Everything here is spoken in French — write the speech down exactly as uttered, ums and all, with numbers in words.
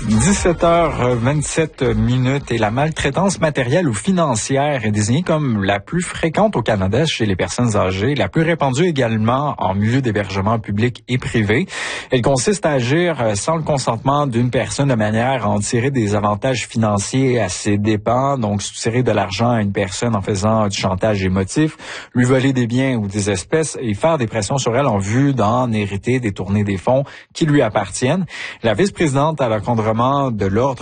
dix-sept heures vingt-sept minutes et la maltraitance matérielle ou financière est désignée comme la plus fréquente au Canada chez les personnes âgées, la plus répandue également en milieu d'hébergement public et privé. Elle consiste à agir sans le consentement d'une personne de manière à en tirer des avantages financiers à ses dépens, donc soutirer de l'argent à une personne en faisant du chantage émotif, lui voler des biens ou des espèces et faire des pressions sur elle en vue d'en hériter, détourner des fonds qui lui appartiennent. La vice-présidente à l'encadrement de l'ordre